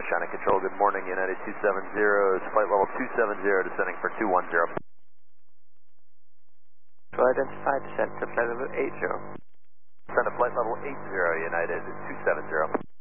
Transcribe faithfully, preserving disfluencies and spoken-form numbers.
China Control, good morning, United two seven zero, flight level two seven zero, descending for two one zero. To identify descent to flight level eight zero. Descend to flight level eight zero, United two seven zero.